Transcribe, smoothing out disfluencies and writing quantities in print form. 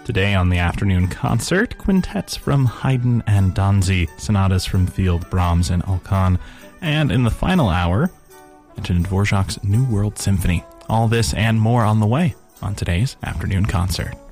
Today on the afternoon concert, quintets from Haydn and Danzi, sonatas from Field, Brahms, and Alkan, and in the final hour, Antonin Dvorak's New World Symphony. All this and more on the way on today's afternoon concert.